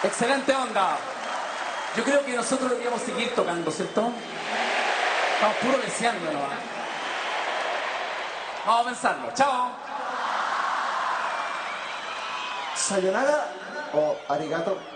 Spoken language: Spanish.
Excelente onda. Yo creo que nosotros deberíamos seguir tocando, ¿cierto? Estamos puro deseando, ¿no? Vamos a pensarlo. Chao. Sayonara o arigato